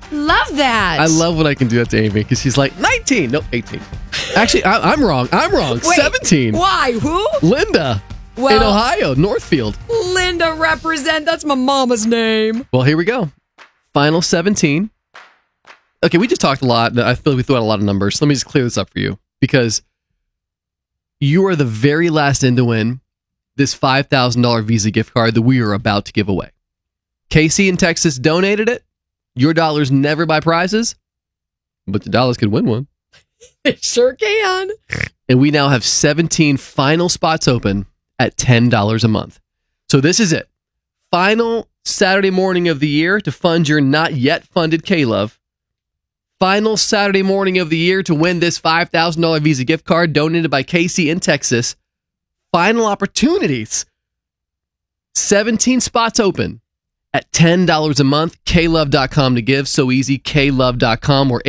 Love that. I love when I can do that to Amy because she's like, 19. Nope, 18. Actually, I'm wrong. Wait, 17. Why? Who? Linda in Ohio, Northfield. Linda represent. That's my mama's name. Well, here we go. Final 17. Okay, we just talked a lot. I feel like we threw out a lot of numbers. Let me just clear this up for you because you are the very last in to win this $5,000 Visa gift card that we are about to give away. Casey in Texas donated it. Your dollars never buy prizes, but the dollars could win one. It sure can. And we now have 17 final spots open at $10 a month. So this is it. Final Saturday morning of the year to fund your not yet funded K-Love. Final Saturday morning of the year to win this $5,000 Visa gift card donated by Casey in Texas. Final opportunities. 17 spots open at $10 a month. klove.com to give. So easy. klove.com or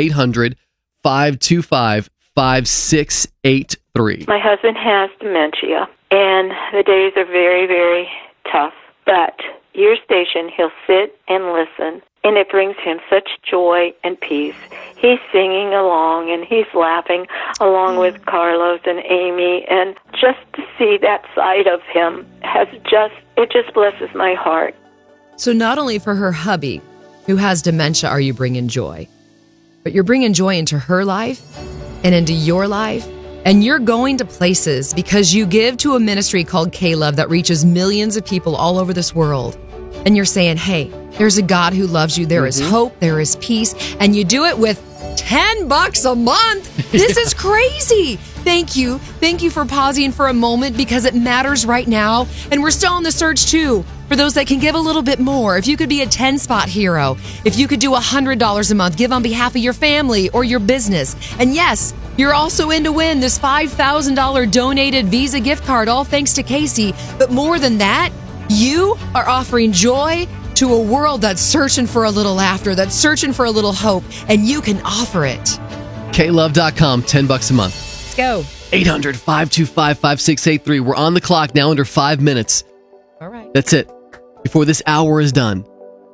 800-525-5683. My husband has dementia, and the days are very, very tough. But your station, he'll sit and listen, and it brings him such joy and peace. He's singing along, and he's laughing along with Carlos and Amy, and just to see that side of him it just blesses my heart. So not only for her hubby, who has dementia, are you bringing joy, but you're bringing joy into her life and into your life. And you're going to places because you give to a ministry called K-Love that reaches millions of people all over this world. And you're saying, hey, there's a God who loves you. There is hope. There is peace. And you do it with $10 a month. This is crazy. Thank you. Thank you for pausing for a moment because it matters right now. And we're still on the search, too, for those that can give a little bit more. If you could be a 10-spot hero, if you could do $100 a month, give on behalf of your family or your business. And yes, you're also in to win this $5,000 donated Visa gift card, all thanks to Casey. But more than that, you are offering joy to a world that's searching for a little laughter, that's searching for a little hope, and you can offer it. klove.com, $10 a month. Let's go. 800-525-5683. We're on the clock now, under 5 minutes. All right. That's it. Before this hour is done.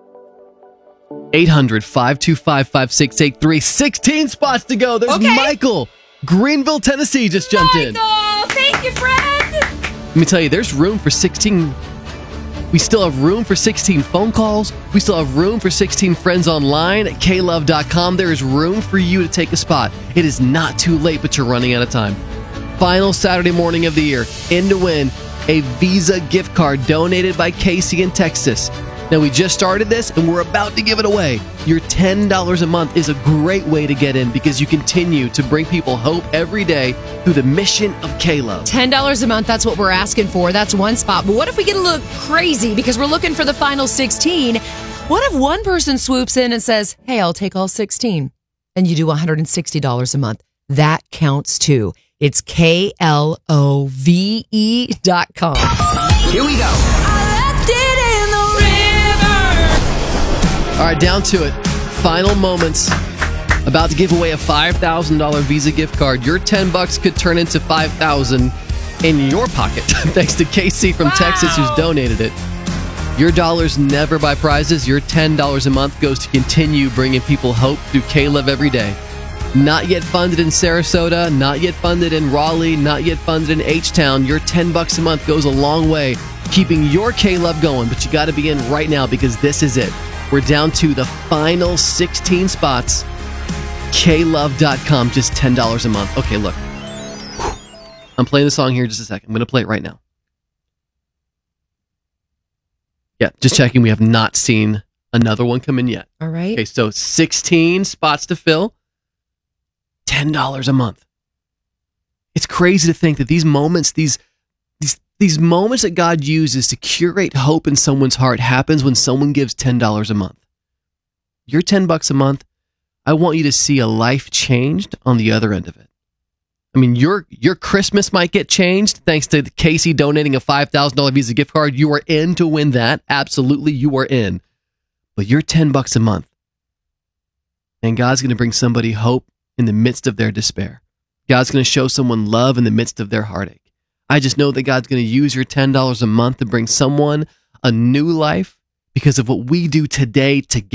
800-525-5683. 16 spots to go. There's Michael. Greenville, Tennessee just jumped in. Thank you, friend. Let me tell you, there's room for 16. We still have room for 16 phone calls. We still have room for 16 friends online at klove.com. There is room for you to take a spot. It is not too late, but you're running out of time. Final Saturday morning of the year. In to win a Visa gift card donated by Casey in Texas. Now, we just started this, and we're about to give it away. Your $10 a month is a great way to get in because you continue to bring people hope every day through the mission of K-Love. $10 a month, that's what we're asking for. That's one spot. But what if we get a little crazy because we're looking for the final 16? What if one person swoops in and says, hey, I'll take all 16, and you do $160 a month? That counts too. It's KLOVE.com. Here we go. All right, down to it. Final moments. About to give away a $5,000 Visa gift card. Your $10 could turn into $5,000 in your pocket. Thanks to Casey from Texas who's donated it. Your dollars never buy prizes. Your $10 a month goes to continue bringing people hope through K-Love every day. Not yet funded in Sarasota, not yet funded in Raleigh, not yet funded in H-Town. Your $10 a month goes a long way keeping your K-Love going, but you got to be in right now because this is it. We're down to the final 16 spots. klove.com, just $10 a month. Okay, look. I'm playing the song here in just a second. I'm going to play it right now. Yeah, just checking. We have not seen another one come in yet. All right. Okay, so 16 spots to fill. $10 a month. It's crazy to think that these moments, these moments that God uses to curate hope in someone's heart happens when someone gives $10 a month. Your $10 a month, I want you to see a life changed on the other end of it. I mean, your Christmas might get changed thanks to Casey donating a $5,000 Visa gift card. You are in to win that. Absolutely, you are in. But you're $10 a month. And God's going to bring somebody hope in the midst of their despair. God's going to show someone love in the midst of their heartache. I just know that God's going to use your $10 a month to bring someone a new life because of what we do today together.